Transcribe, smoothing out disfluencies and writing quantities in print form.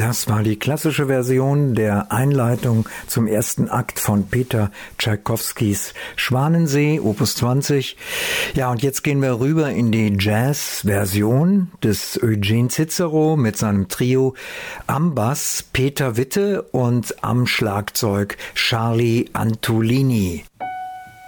Das war die klassische Version der Einleitung zum ersten Akt von Peter Tschaikowskis Schwanensee, Opus 20. Ja, und jetzt gehen wir rüber in die Jazz-Version des Eugene Cicero mit seinem Trio am Bass Peter Witte und am Schlagzeug Charlie Antolini.